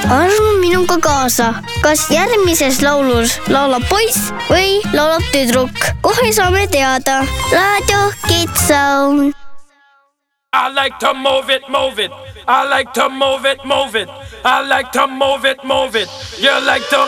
armu minuga kaasa, kas järgmises laulus laulab poiss või laulab tüdruk? Kohe saame teada. Raadio Kids Zone. I like to move it, move it. I like to move it, move it. I like to move it, move it. You like to